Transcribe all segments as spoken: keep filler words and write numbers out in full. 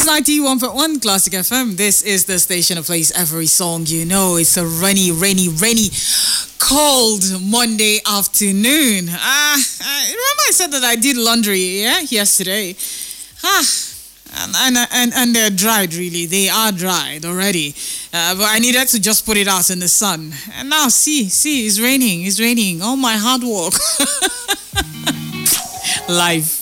is ninety-one point one Classic F M. This is the station that plays every song you know. It's a rainy, rainy, rainy, cold Monday afternoon. Ah, uh, remember I said that I did laundry, yeah, yesterday. Ah, and and and, and they're dried, really. They are dried already. Uh, but I needed to just put it out in the sun. And now, see, see, it's raining. It's raining. All my hard work. Live.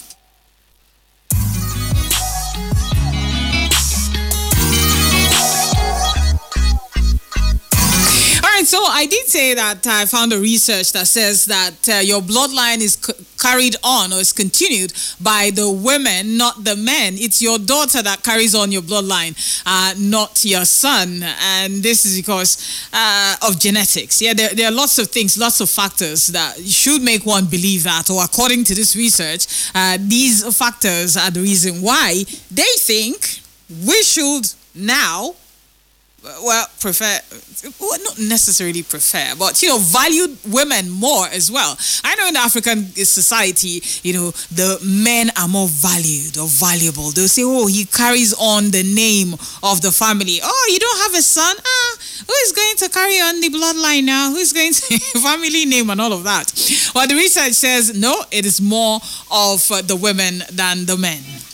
So I did say that I found a research that says that uh, your bloodline is c- carried on or is continued by the women, not the men. It's your daughter that carries on your bloodline, uh, not your son. And this is because uh, of genetics. Yeah, there, there are lots of things, lots of factors that should make one believe that, or according to this research, uh, these factors are the reason why they think we should now well, prefer, well, not necessarily prefer, but, you know, value women more as well. I know in the African society, you know, the men are more valued or valuable. They'll say, oh, he carries on the name of the family. Oh, you don't have a son? Ah, who is going to carry on the bloodline now? Who's going to family name and all of that? Well, the research says, no, it is more of uh, the women than the men.